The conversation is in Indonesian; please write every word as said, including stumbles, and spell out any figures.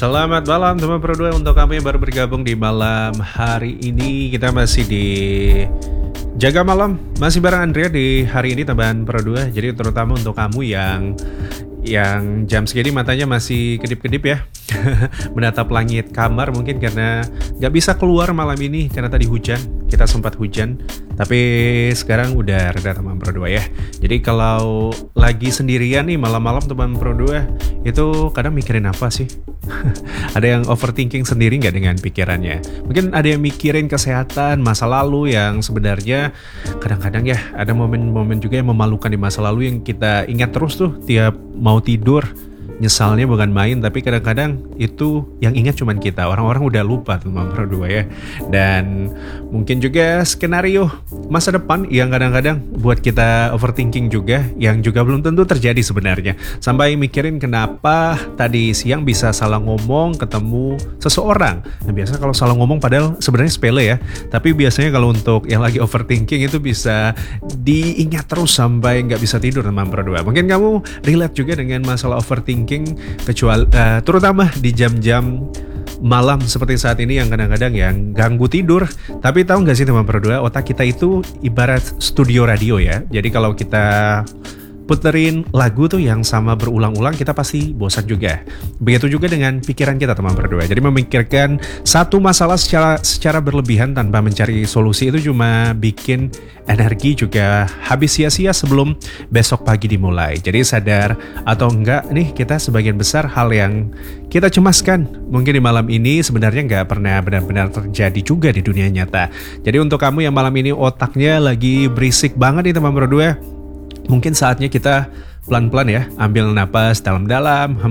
Selamat malam teman Pro dua, untuk kamu yang baru bergabung di malam hari ini. Kita masih di Jaga Malam, masih bareng Andrea di hari ini teman Pro dua. Jadi terutama untuk kamu yang yang jam segini matanya masih kedip-kedip ya, menatap langit kamar mungkin karena gak bisa keluar malam ini karena tadi hujan, kita sempat hujan. Tapi sekarang udah reda teman Pro dua ya. Jadi kalau lagi sendirian nih malam-malam teman Pro dua, itu kadang mikirin apa sih? Ada yang overthinking sendiri nggak dengan pikirannya? Mungkin ada yang mikirin kesehatan, masa lalu yang sebenarnya kadang-kadang ya ada momen-momen juga yang memalukan di masa lalu yang kita ingat terus tuh tiap mau tidur. Nyesalnya bukan main, tapi kadang-kadang itu yang ingat cuman kita. Orang-orang udah lupa teman Pro dua ya. Dan mungkin juga skenario masa depan yang kadang-kadang buat kita overthinking juga, yang juga belum tentu terjadi sebenarnya. Sampai mikirin kenapa tadi siang bisa salah ngomong ketemu seseorang. Nah biasanya kalau salah ngomong padahal sebenarnya sepele ya, tapi biasanya kalau untuk yang lagi overthinking itu bisa diingat terus sampai nggak bisa tidur teman Pro dua. Mungkin kamu relate juga dengan masalah overthinking, kecuali uh, terutama di jam-jam malam seperti saat ini yang kadang-kadang yang ganggu tidur. Tapi tahu nggak sih teman Pro dua, otak kita itu ibarat studio radio ya. Jadi kalau kita puterin lagu tuh yang sama berulang-ulang, kita pasti bosan juga. Begitu juga dengan pikiran kita teman Pro dua. Jadi memikirkan satu masalah secara secara berlebihan tanpa mencari solusi itu cuma bikin energi juga habis sia-sia sebelum besok pagi dimulai. Jadi sadar atau enggak nih, kita sebagian besar hal yang kita cemaskan mungkin di malam ini sebenarnya nggak pernah benar-benar terjadi juga di dunia nyata. Jadi untuk kamu yang malam ini otaknya lagi berisik banget nih teman Pro dua, mungkin saatnya kita pelan-pelan ya, ambil napas dalam-dalam,